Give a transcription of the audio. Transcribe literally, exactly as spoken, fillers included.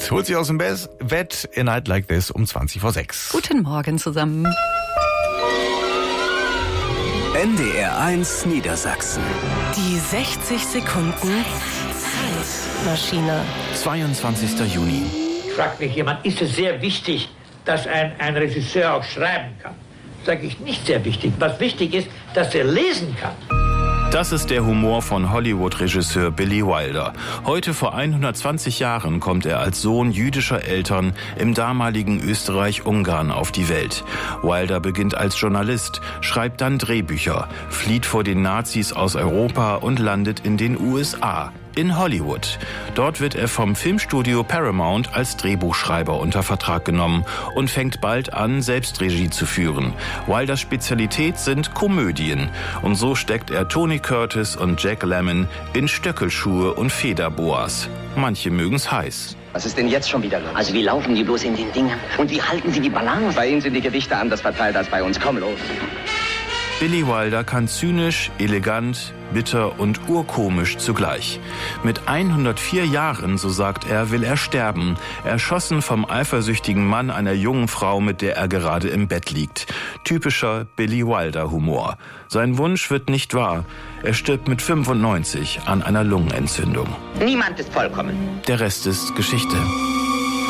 Zeit. Holt sich aus dem Bett, A Night Like This um zwanzig vor sechs. Guten Morgen zusammen. N D R eins Niedersachsen. Die sechzig Sekunden Zeitmaschine. zweiundzwanzigster Juni. Fragt mich jemand, ist es sehr wichtig, dass ein, ein Regisseur auch schreiben kann? Sage ich, nicht sehr wichtig. Was wichtig ist, dass er lesen kann. Das ist der Humor von Hollywood-Regisseur Billy Wilder. Heute vor hundertzwanzig Jahren kommt er als Sohn jüdischer Eltern im damaligen Österreich-Ungarn auf die Welt. Wilder beginnt als Journalist, schreibt dann Drehbücher, flieht vor den Nazis aus Europa und landet in den U S A. In Hollywood. Dort wird er vom Filmstudio Paramount als Drehbuchschreiber unter Vertrag genommen und fängt bald an, selbst Regie zu führen. Wilders Spezialität sind Komödien. Und so steckt er Tony Curtis und Jack Lemmon in Stöckelschuhe und Federboas. Manche mögen's heiß. Was ist denn jetzt schon wieder los? Also wie laufen die bloß in den Dingen? Und wie halten sie die Balance? Bei Ihnen sind die Gewichte anders verteilt als bei uns. Komm los. Billy Wilder kann zynisch, elegant, bitter und urkomisch zugleich. Mit hundertvier Jahren, so sagt er, will er sterben, erschossen vom eifersüchtigen Mann einer jungen Frau, mit der er gerade im Bett liegt. Typischer Billy Wilder-Humor. Sein Wunsch wird nicht wahr. Er stirbt mit fünfundneunzig an einer Lungenentzündung. Niemand ist vollkommen. Der Rest ist Geschichte.